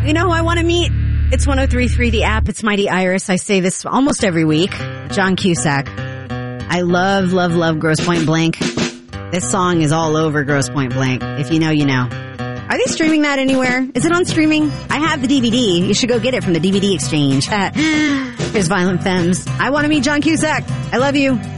You know who I want to meet? It's 103.3 The App. It's Mighty Iris. I say this almost every week. John Cusack. I love Grosse Pointe Blank. This song is all over Grosse Pointe Blank. If you know, you know. Are they streaming that anywhere? Is it on streaming? I have the DVD. You should go get it from the DVD exchange. Here's Violent Femmes. I want to meet John Cusack. I love you.